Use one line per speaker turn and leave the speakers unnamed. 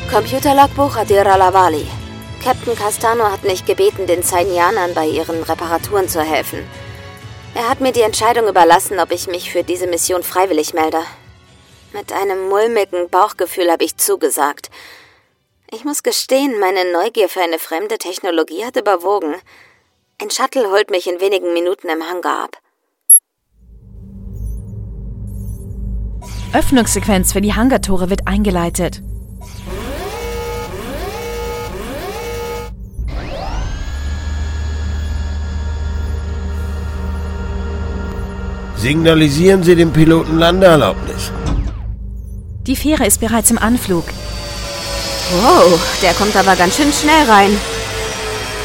Computerlogbuch Adira Lavali. Captain Castano hat mich gebeten, den Zainianern bei ihren Reparaturen zu helfen. Er hat mir die Entscheidung überlassen, ob ich mich für diese Mission freiwillig melde. Mit einem mulmigen Bauchgefühl habe ich zugesagt. Ich muss gestehen, meine Neugier für eine fremde Technologie hat überwogen. Ein Shuttle holt mich in wenigen Minuten im Hangar ab.
Öffnungssequenz für die Hangartore wird eingeleitet.
Signalisieren Sie dem Piloten Landeerlaubnis.
Die Fähre ist bereits im Anflug.
Wow, der kommt aber ganz schön schnell rein.